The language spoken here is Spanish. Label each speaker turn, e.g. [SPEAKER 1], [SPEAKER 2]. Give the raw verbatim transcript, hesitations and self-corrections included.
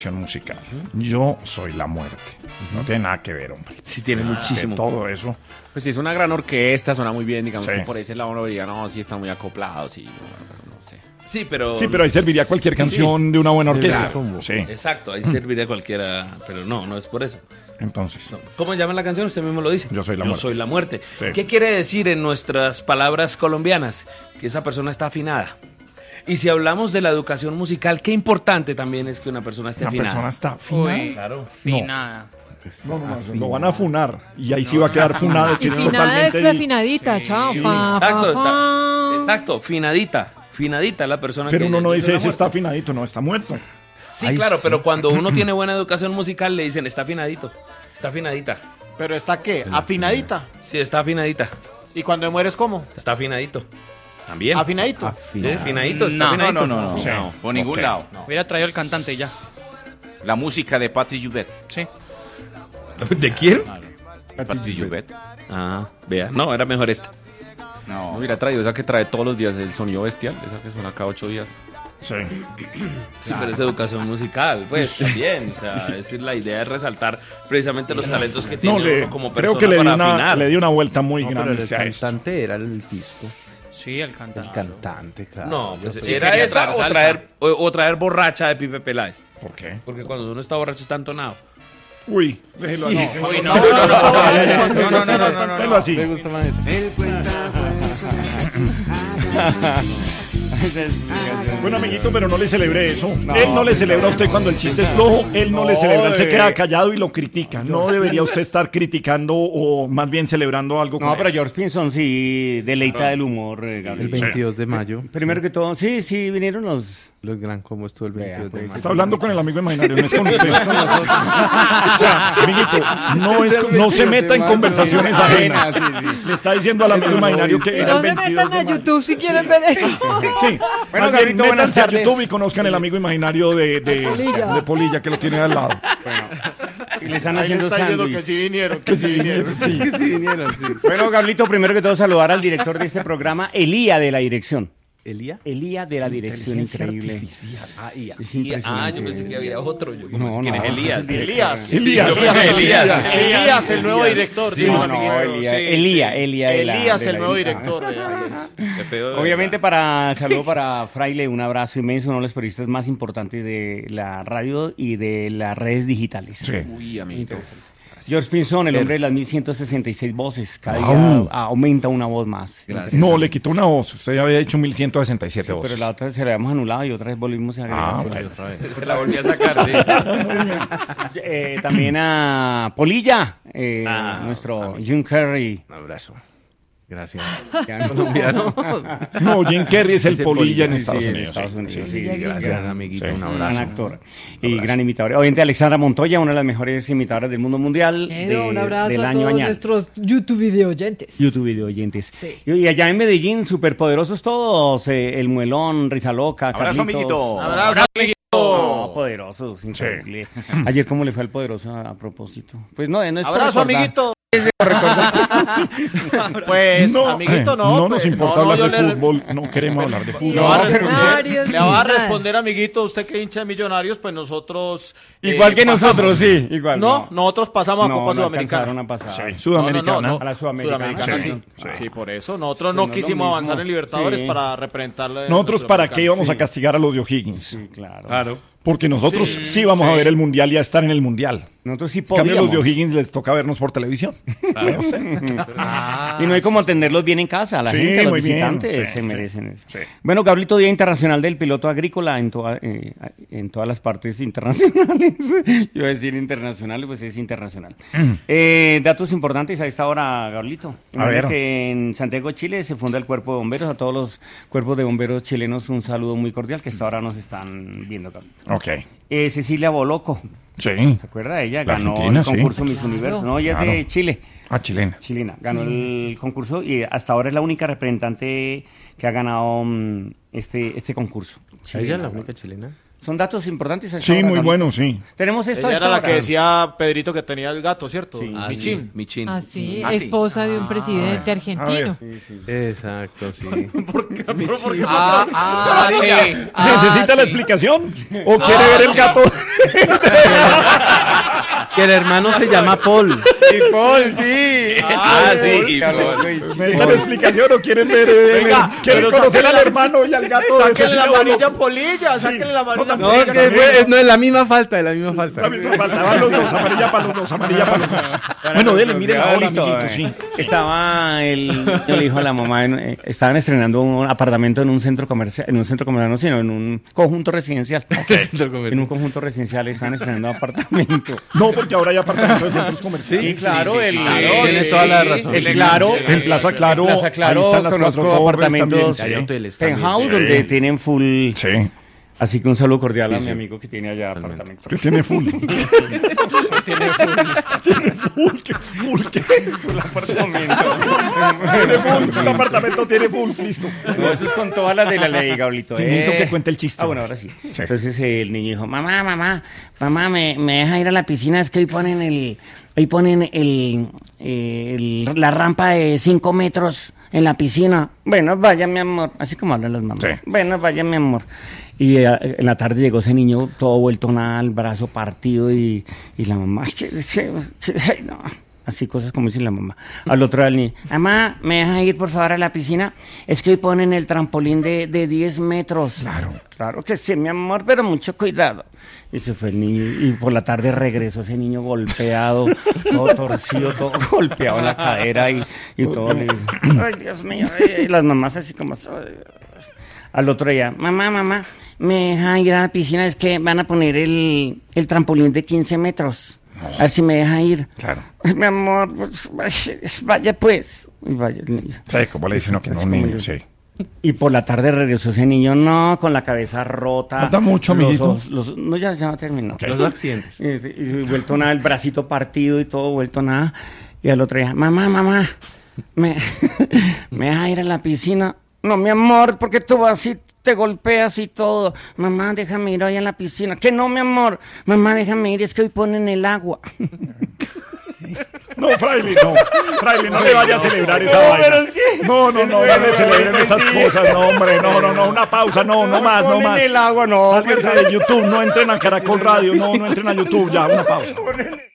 [SPEAKER 1] musical. Yo soy la muerte. No tiene nada que ver, hombre.
[SPEAKER 2] Sí, tiene
[SPEAKER 1] Nada
[SPEAKER 2] muchísimo.
[SPEAKER 1] que todo eso.
[SPEAKER 2] Pues sí, es una gran orquesta, suena muy bien, digamos,
[SPEAKER 1] Sí.
[SPEAKER 2] que por ese lado uno diga, no, sí están muy acoplados, y no, no sé.
[SPEAKER 3] Sí, pero...
[SPEAKER 1] Sí, pero ahí serviría cualquier canción de una buena orquesta.
[SPEAKER 3] Claro.
[SPEAKER 1] Sí.
[SPEAKER 3] Exacto, ahí serviría cualquiera, pero no, no es por eso.
[SPEAKER 1] Entonces,
[SPEAKER 3] No. ¿Cómo llama la canción? Usted mismo lo dice.
[SPEAKER 1] Yo soy la
[SPEAKER 3] Yo
[SPEAKER 1] muerte.
[SPEAKER 3] soy la muerte.
[SPEAKER 1] Sí.
[SPEAKER 3] ¿Qué quiere decir en nuestras palabras colombianas? Que esa persona está afinada. Y si hablamos de la educación musical, qué importante también es que una persona esté
[SPEAKER 1] una
[SPEAKER 3] afinada.
[SPEAKER 1] persona está afinada.
[SPEAKER 4] Uy,
[SPEAKER 3] Claro.
[SPEAKER 4] finada.
[SPEAKER 1] No, no, no, lo van a funar. Y ahí sí va a quedar funado. que
[SPEAKER 5] Y
[SPEAKER 1] es
[SPEAKER 5] finada es
[SPEAKER 1] totalmente
[SPEAKER 5] la
[SPEAKER 1] di-
[SPEAKER 5] finadita,
[SPEAKER 4] Sí.
[SPEAKER 5] chao.
[SPEAKER 4] Sí.
[SPEAKER 5] pa,
[SPEAKER 3] Exacto,
[SPEAKER 5] pa,
[SPEAKER 3] está-
[SPEAKER 5] pa.
[SPEAKER 3] exacto, finadita. Finadita la persona
[SPEAKER 1] Pero
[SPEAKER 3] que...
[SPEAKER 1] uno no
[SPEAKER 3] yo
[SPEAKER 1] dice,
[SPEAKER 3] soy la
[SPEAKER 1] ese está
[SPEAKER 3] muerte.
[SPEAKER 1] afinadito, no, está muerto.
[SPEAKER 3] Sí,
[SPEAKER 1] Ay,
[SPEAKER 3] claro,
[SPEAKER 1] sí.
[SPEAKER 3] pero cuando uno tiene buena educación musical le dicen, está afinadito, está afinadita.
[SPEAKER 4] ¿Pero está qué? ¿Afinadita?
[SPEAKER 3] Sí, está afinadita,
[SPEAKER 4] ¿Y cuando mueres cómo?
[SPEAKER 3] está afinadito. También.
[SPEAKER 4] ¿Afinadito?
[SPEAKER 3] Sí, afinadito, está
[SPEAKER 6] No,
[SPEAKER 3] afinadito.
[SPEAKER 6] no, no, no,
[SPEAKER 1] Sí.
[SPEAKER 6] no, por ningún
[SPEAKER 1] Ok.
[SPEAKER 6] lado.
[SPEAKER 4] Hubiera traído el cantante y ya.
[SPEAKER 6] La música de Patti Joubert.
[SPEAKER 4] Sí.
[SPEAKER 3] ¿De quién?
[SPEAKER 6] Patti Joubert.
[SPEAKER 3] Ah, vea, no, era mejor esta.
[SPEAKER 6] No,
[SPEAKER 2] No hubiera traído esa que trae todos los días el sonido bestial, esa que suena cada ocho días.
[SPEAKER 1] Sí.
[SPEAKER 3] Sí, pero es educación musical, pues también. O sea, es decir, la idea es resaltar precisamente los talentos que tiene
[SPEAKER 1] No, le,
[SPEAKER 3] uno como persona
[SPEAKER 1] creo que le di,
[SPEAKER 3] para
[SPEAKER 1] una,
[SPEAKER 3] afinar.
[SPEAKER 1] le di una vuelta muy
[SPEAKER 7] No, pero
[SPEAKER 1] grande
[SPEAKER 7] el
[SPEAKER 1] a esto.
[SPEAKER 7] cantante era el disco.
[SPEAKER 4] Sí, el cantante.
[SPEAKER 7] El cantante, claro.
[SPEAKER 3] No, pues
[SPEAKER 4] Sí,
[SPEAKER 3] era
[SPEAKER 4] quería
[SPEAKER 3] esa
[SPEAKER 4] traer
[SPEAKER 3] o
[SPEAKER 4] salsa.
[SPEAKER 3] traer, o, o traer borracha de Pipe Peláez.
[SPEAKER 1] ¿Por qué?
[SPEAKER 3] Porque cuando uno está borracho está entonado.
[SPEAKER 1] Uy, déjelo así.
[SPEAKER 4] Uy,
[SPEAKER 1] no,
[SPEAKER 4] no, no, no,
[SPEAKER 1] no, no, no, no,
[SPEAKER 4] no, no,
[SPEAKER 1] déjelo así.
[SPEAKER 7] Me gusta más eso.
[SPEAKER 1] Bueno, amiguito, pero no le celebre eso. Él no le celebra a usted cuando el chiste es flojo. Él no, le celebra. Él se queda callado y lo critica. No debería usted estar criticando o más bien celebrando algo.
[SPEAKER 8] No,
[SPEAKER 1] con
[SPEAKER 8] pero
[SPEAKER 1] él.
[SPEAKER 8] George Pinson sí deleita del humor, eh, Gabriel.
[SPEAKER 7] El veintidós de mayo.
[SPEAKER 8] Primero que todo, sí, sí, vinieron los...
[SPEAKER 7] Los gran combo estuvo el veintidós de mayo.
[SPEAKER 1] Está hablando con el amigo imaginario, no es con usted. O sea, amiguito, no, es, no se meta en conversaciones ajenas. Le está diciendo al amigo imaginario que
[SPEAKER 5] Y
[SPEAKER 1] era
[SPEAKER 5] no
[SPEAKER 1] el
[SPEAKER 5] se
[SPEAKER 1] veintidós
[SPEAKER 5] metan a
[SPEAKER 1] de mayo.
[SPEAKER 5] YouTube si quieren ver eso.
[SPEAKER 1] Sí,
[SPEAKER 8] Bueno,
[SPEAKER 1] bueno,
[SPEAKER 8] Gabrielito, buenas
[SPEAKER 1] métanse a
[SPEAKER 8] tardes.
[SPEAKER 1] YouTube y conozcan el amigo imaginario de, de,
[SPEAKER 5] Polilla.
[SPEAKER 1] de Polilla, que lo tiene al lado.
[SPEAKER 8] Y le están haciendo sándwich.
[SPEAKER 4] vinieron,
[SPEAKER 1] Que sí, sí.
[SPEAKER 7] Sí, vinieron, sí.
[SPEAKER 8] Bueno, Gabrielito, primero que todo saludar al director de este programa, Elía de la dirección.
[SPEAKER 7] ¿Elía?
[SPEAKER 8] Elía de la dirección, increíble.
[SPEAKER 7] Ah, Ia.
[SPEAKER 8] Es
[SPEAKER 3] Ah,
[SPEAKER 8] impresionante.
[SPEAKER 3] yo pensé que había otro. Yo,
[SPEAKER 8] No,
[SPEAKER 3] ¿quién
[SPEAKER 8] no,
[SPEAKER 3] es Elías?
[SPEAKER 4] Elías.
[SPEAKER 1] Elías.
[SPEAKER 3] Yo pensé que Elías.
[SPEAKER 4] Elías, el nuevo director.
[SPEAKER 8] Sí,
[SPEAKER 4] dijo
[SPEAKER 8] no,
[SPEAKER 4] el
[SPEAKER 8] no,
[SPEAKER 4] amiguito.
[SPEAKER 8] Elía,
[SPEAKER 4] Sí,
[SPEAKER 8] Elía,
[SPEAKER 4] sí.
[SPEAKER 8] Elía de la-
[SPEAKER 4] Elías,
[SPEAKER 8] de
[SPEAKER 4] el
[SPEAKER 8] la-
[SPEAKER 4] nuevo
[SPEAKER 8] ah.
[SPEAKER 4] director. de-
[SPEAKER 3] Qué feo, de
[SPEAKER 8] Obviamente
[SPEAKER 3] verdad.
[SPEAKER 8] para saludo para Fraile, un abrazo inmenso, uno de los periodistas más importantes de la radio y de las redes digitales.
[SPEAKER 1] Sí.
[SPEAKER 2] Uy, amiguito.
[SPEAKER 8] George Pinson, el hombre de las mil ciento sesenta y seis voces, cada
[SPEAKER 1] Wow.
[SPEAKER 8] día aumenta una voz más.
[SPEAKER 2] Gracias.
[SPEAKER 1] No, le quitó una voz. Usted ya había dicho mil ciento sesenta y siete
[SPEAKER 8] Sí,
[SPEAKER 1] voces.
[SPEAKER 8] pero la otra se la habíamos anulado y otra vez volvimos a agregar.
[SPEAKER 1] Ah,
[SPEAKER 8] Sí.
[SPEAKER 1] bueno.
[SPEAKER 3] Se la volví a sacar, sí.
[SPEAKER 8] Eh, también a Polilla, eh,
[SPEAKER 3] Ah,
[SPEAKER 8] nuestro Jim Carrey.
[SPEAKER 6] un abrazo.
[SPEAKER 7] Gracias.
[SPEAKER 8] Ya colombiano.
[SPEAKER 1] No, Jim Carrey es el
[SPEAKER 8] Ese
[SPEAKER 1] Polilla en
[SPEAKER 8] sí,
[SPEAKER 1] Estados
[SPEAKER 8] sí, en
[SPEAKER 1] Unidos.
[SPEAKER 8] Estados
[SPEAKER 1] sí.
[SPEAKER 8] Unidos,
[SPEAKER 1] Sí,
[SPEAKER 8] sí,
[SPEAKER 1] sí,
[SPEAKER 8] sí,
[SPEAKER 1] gracias.
[SPEAKER 7] Gracias, amiguito.
[SPEAKER 1] Sí.
[SPEAKER 7] Un
[SPEAKER 8] Gran
[SPEAKER 7] abrazo.
[SPEAKER 8] actor y gran imitador. Obviamente Alexandra Montoya, una de las mejores imitadoras del mundo mundial de-
[SPEAKER 5] Bueno, un abrazo
[SPEAKER 8] del
[SPEAKER 5] a
[SPEAKER 8] año
[SPEAKER 5] todos
[SPEAKER 8] añal.
[SPEAKER 5] nuestros YouTube video oyentes.
[SPEAKER 8] YouTube video oyentes.
[SPEAKER 5] Sí.
[SPEAKER 8] Y, y allá en Medellín, superpoderosos todos, eh, el Muelón, Rizaloca,
[SPEAKER 6] Abrazo,
[SPEAKER 8] Carlitos.
[SPEAKER 6] amiguito.
[SPEAKER 4] Abrazo, amiguito.
[SPEAKER 8] No, poderosos, increíble. Ayer, ¿cómo le fue al poderoso a, a propósito? Pues no, no es por
[SPEAKER 4] Abrazo,
[SPEAKER 8] recordar.
[SPEAKER 4] amiguito. Pues,
[SPEAKER 1] No,
[SPEAKER 4] amiguito,
[SPEAKER 1] eh,
[SPEAKER 4] no.
[SPEAKER 1] no
[SPEAKER 4] pues,
[SPEAKER 1] nos importa
[SPEAKER 4] no, no,
[SPEAKER 1] hablar
[SPEAKER 4] yo
[SPEAKER 1] de
[SPEAKER 4] le-
[SPEAKER 1] fútbol. No queremos hablar de
[SPEAKER 4] Le
[SPEAKER 1] fútbol.
[SPEAKER 4] va a
[SPEAKER 5] Millonarios,
[SPEAKER 4] responder, le va a
[SPEAKER 5] nada.
[SPEAKER 4] responder, amiguito, usted que hincha de Millonarios, pues nosotros... eh,
[SPEAKER 8] Igual que
[SPEAKER 4] pasamos.
[SPEAKER 8] nosotros, sí, igual.
[SPEAKER 4] No, nosotros pasamos a
[SPEAKER 8] No,
[SPEAKER 4] Copa
[SPEAKER 8] no
[SPEAKER 4] Sudamericana.
[SPEAKER 8] alcanzaron a pasar.
[SPEAKER 1] Sí,
[SPEAKER 4] No, no,
[SPEAKER 1] Sudamericana.
[SPEAKER 4] no, no.
[SPEAKER 8] A la Sudamericana.
[SPEAKER 4] Sudamericana,
[SPEAKER 1] Sí,
[SPEAKER 4] sí.
[SPEAKER 1] sí.
[SPEAKER 4] Sí, por eso. Nosotros
[SPEAKER 8] Pues
[SPEAKER 4] no
[SPEAKER 8] no es lo
[SPEAKER 4] quisimos
[SPEAKER 8] mismo.
[SPEAKER 4] avanzar en Libertadores
[SPEAKER 8] Sí.
[SPEAKER 4] para representarle.
[SPEAKER 1] Nosotros, ¿para qué íbamos a
[SPEAKER 8] Sí.
[SPEAKER 1] castigar a los de O'Higgins?
[SPEAKER 8] Sí, claro.
[SPEAKER 3] Claro.
[SPEAKER 1] Porque nosotros sí,
[SPEAKER 4] Sí,
[SPEAKER 1] vamos a
[SPEAKER 4] sí.
[SPEAKER 1] ver el mundial y a estar en el mundial.
[SPEAKER 8] Nosotros sí
[SPEAKER 1] En cambio,
[SPEAKER 8] podíamos.
[SPEAKER 1] los de O'Higgins les toca vernos por televisión. ¿Ve usted?
[SPEAKER 8] Y no hay como atenderlos bien en casa. La
[SPEAKER 1] Sí,
[SPEAKER 8] gente, los
[SPEAKER 1] muy bien,
[SPEAKER 8] visitantes
[SPEAKER 1] sí,
[SPEAKER 8] se
[SPEAKER 1] sí,
[SPEAKER 8] merecen eso.
[SPEAKER 1] sí.
[SPEAKER 8] Bueno, Gabrielito, Día Internacional del Piloto Agrícola en, toda- eh, en todas las partes internacionales. Yo iba a decir internacional, pues es internacional. Eh, datos importantes a esta hora, Gabrielito.
[SPEAKER 1] A ver.
[SPEAKER 8] Que en Santiago, Chile, se funda el Cuerpo de Bomberos. A todos los cuerpos de bomberos chilenos, un saludo muy cordial que hasta ahora nos están viendo, Gabrielito.
[SPEAKER 1] Ok.
[SPEAKER 8] Eh, Cecilia Boloco,
[SPEAKER 1] Sí.
[SPEAKER 8] ¿se acuerda de ella?
[SPEAKER 1] La
[SPEAKER 8] Ganó
[SPEAKER 1] argentina,
[SPEAKER 8] el
[SPEAKER 1] sí.
[SPEAKER 8] concurso Miss Universo. No, ella es de
[SPEAKER 1] Claro.
[SPEAKER 8] Chile.
[SPEAKER 1] Ah, chilena.
[SPEAKER 8] Chilena, ganó el concurso y hasta ahora es la única representante que ha ganado mm, este, este concurso.
[SPEAKER 7] ¿Ella es la única chilena?
[SPEAKER 8] Son datos importantes. a esta
[SPEAKER 1] Sí,
[SPEAKER 8] hora,
[SPEAKER 1] muy
[SPEAKER 8] Carlito.
[SPEAKER 1] bueno, sí.
[SPEAKER 8] Tenemos esto a
[SPEAKER 4] Ella
[SPEAKER 8] esta
[SPEAKER 4] era la
[SPEAKER 8] hora.
[SPEAKER 4] que decía Pedrito que tenía el gato, ¿cierto?
[SPEAKER 8] Sí.
[SPEAKER 3] Ah, sí,
[SPEAKER 4] Michín.
[SPEAKER 3] Michín.
[SPEAKER 5] Así,
[SPEAKER 6] Ah, sí.
[SPEAKER 5] esposa de un presidente argentino.
[SPEAKER 7] Exacto, sí.
[SPEAKER 3] Ah, ah, sí.
[SPEAKER 1] ¿Necesita la
[SPEAKER 3] sí.
[SPEAKER 1] explicación? ¿O quiere ver el gato?
[SPEAKER 7] Que el hermano se llama Paul.
[SPEAKER 8] Sí, Paul, sí.
[SPEAKER 3] Ah, sí.
[SPEAKER 1] ¿Necesita la explicación o quieren ver? eh,
[SPEAKER 4] Venga,
[SPEAKER 1] ¿quieren
[SPEAKER 4] pero
[SPEAKER 1] conocer
[SPEAKER 4] sáquenle
[SPEAKER 1] al
[SPEAKER 4] la-
[SPEAKER 1] hermano y al gato? de ese
[SPEAKER 4] Sáquenle la
[SPEAKER 1] señor?
[SPEAKER 4] amarilla polilla, sáquenle la amarilla
[SPEAKER 7] No, es
[SPEAKER 4] polilla.
[SPEAKER 7] que fue- no es la misma falta, es la misma falta.
[SPEAKER 1] La misma falta, van los dos, amarilla para los dos, amarilla para los dos. Bueno, dele, mire la hora,
[SPEAKER 8] Listo,
[SPEAKER 1] amiguito,
[SPEAKER 8] eh.
[SPEAKER 1] sí.
[SPEAKER 8] Estaba el, yo le dijo a la mamá, en- eh, estaban estrenando un apartamento en un centro comercial, en un centro comercial, no, sino en un conjunto residencial. En un conjunto residencial estaban estrenando apartamento.
[SPEAKER 1] No, porque ahora hay apartamentos de centros comerciales.
[SPEAKER 8] Sí, claro, el,
[SPEAKER 6] sí,
[SPEAKER 8] claro,
[SPEAKER 7] tienes
[SPEAKER 8] sí,
[SPEAKER 7] toda la razón.
[SPEAKER 8] el
[SPEAKER 6] Sí,
[SPEAKER 8] claro,
[SPEAKER 6] sí,
[SPEAKER 1] En Plaza Claro,
[SPEAKER 8] en Plaza
[SPEAKER 1] ahí
[SPEAKER 8] Claro,
[SPEAKER 1] están las
[SPEAKER 8] conozco
[SPEAKER 1] cuatro torres
[SPEAKER 8] apartamentos
[SPEAKER 1] también.
[SPEAKER 3] Hay hoteles también.
[SPEAKER 8] penthouse
[SPEAKER 1] Sí.
[SPEAKER 8] donde tienen full.
[SPEAKER 1] Sí,
[SPEAKER 8] Así que un saludo cordial a mi amigo que tiene allá apartamento.
[SPEAKER 1] que tiene full. Tiene full, que- full, que-
[SPEAKER 8] Full apartamento.
[SPEAKER 1] tiene full, el apartamento tiene full, listo.
[SPEAKER 8] No, eso es con todas las de la ley, Gablito.
[SPEAKER 1] Te invito que cuente el chiste.
[SPEAKER 8] Ah, bueno, ahora sí. Entonces eh, el niño dijo, mamá, mamá, mamá, me, me deja ir a la piscina, es que hoy ponen el, hoy ponen el, eh, el- la rampa de cinco metros en la piscina. Bueno, vaya, mi amor. Así como hablan las mamás.
[SPEAKER 1] Sí.
[SPEAKER 8] Bueno, vaya, mi amor. Y eh, en la tarde llegó ese niño todo vuelto nada, el brazo partido y, y la mamá, "Ay, che- che- che- ay, no". Así cosas como dice la mamá. Al otro día el niño, mamá, ¿me deja ir por favor a la piscina? Es que hoy ponen el trampolín de, de diez metros. Claro. Claro que sí, mi amor, pero mucho cuidado. Y se fue el niño y por la tarde regresó ese niño golpeado, todo torcido, todo golpeado en la cadera y, y todo. le- Ay, Dios mío. Y las mamás así como... "Ay". Al otro día, mamá, mamá, me deja ir a la piscina, es que van a poner el, el trampolín de quince metros. A ver si me deja ir.
[SPEAKER 1] Claro.
[SPEAKER 8] Ay, mi amor, pues, vaya, vaya pues. Y vaya el niño.
[SPEAKER 1] Sí, como le dice uno que no,
[SPEAKER 8] Así
[SPEAKER 1] un
[SPEAKER 8] como
[SPEAKER 1] niño,
[SPEAKER 8] yo.
[SPEAKER 1] sí.
[SPEAKER 8] Y por la tarde regresó ese niño, no, con la cabeza rota.
[SPEAKER 1] ¿Falta mucho,
[SPEAKER 8] los
[SPEAKER 1] amiguito?
[SPEAKER 8] ojos- los- no, ya, ya terminó.
[SPEAKER 7] Los accidentes.
[SPEAKER 8] Y, y vuelto nada, el bracito partido y todo, vuelto nada. Y al otro día, mamá, mamá, me, me deja ir a la piscina. No, mi amor, porque tú vas y te golpeas y todo. Mamá, déjame ir hoy a la piscina. Que no, mi amor. Mamá, déjame ir, es que hoy ponen el agua.
[SPEAKER 1] No, Fraile, no. Fraile, no le vaya a celebrar esa vaina. No, no, no, no le celebren esas cosas, no, hombre. No, no, no, una pausa, no, no más, no
[SPEAKER 8] Ponen
[SPEAKER 1] más.
[SPEAKER 8] el agua, no.
[SPEAKER 1] Sálganse de YouTube, no entren a Caracol Radio, no, no entren a YouTube, ya, una pausa.